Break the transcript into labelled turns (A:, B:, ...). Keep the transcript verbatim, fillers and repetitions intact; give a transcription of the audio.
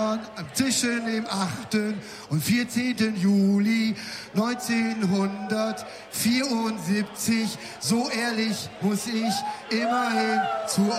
A: Zwischen dem achten und vierzehnten Juli neunzehnhundertvierundsiebzig, so ehrlich muss ich immerhin zu